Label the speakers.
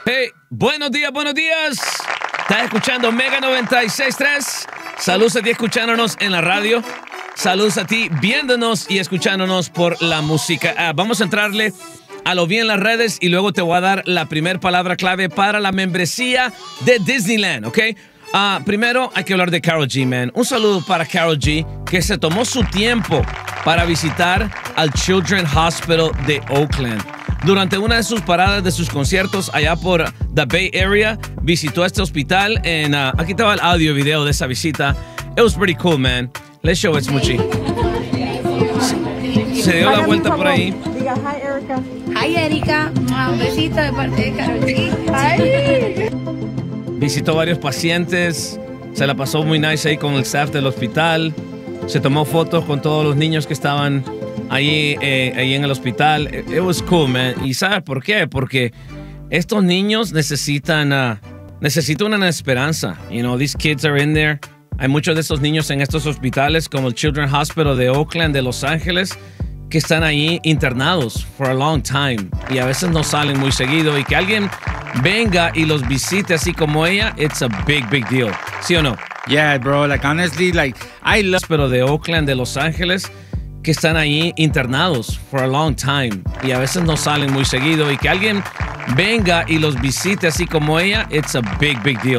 Speaker 1: Hey, buenos días, buenos días. Estás escuchando Mega 96.3. Saludos a ti escuchándonos en la radio. Saludos a ti viéndonos y escuchándonos por la música. Vamos a entrarle a lo bien en las redes y luego te voy a dar la primera palabra clave para la membresía de Disneyland, ¿ok? Primero hay que hablar de Karol G, man. Un saludo para Karol G, que se tomó su tiempo para visitar al Children's Hospital de Oakland. Durante una de sus paradas de sus conciertos allá por the Bay Area, visitó este hospital. Aquí estaba el audio y video de esa visita. It was pretty cool, man. Let's show it, Smoochie. Se dio la vuelta por ahí.
Speaker 2: Diga, hi, Erika.
Speaker 3: Hi, Erika. Un besito de parte de Karol G.
Speaker 1: Visitó varios pacientes. Se la pasó muy nice ahí con el staff del hospital. Se tomó fotos con todos los niños que estaban ahí en el hospital. It was cool, man. ¿Y sabes por qué? Porque estos niños necesitan una esperanza. You know, these kids are in there. Hay muchos de estos niños en estos hospitales, como el Children's Hospital de Oakland, de Los Ángeles, que están ahí internados for a long time. Y a veces no salen muy seguido. Y que alguien venga y los visite así como ella, it's a big, big deal. ¿Sí o no?
Speaker 4: Yeah, bro. Like, honestly, like, I love...
Speaker 1: Pero de Oakland, de Los Ángeles, que están ahí internados for a long time. Y a veces no salen muy seguido. Y que alguien venga y los visite así como ella, it's a big, big deal.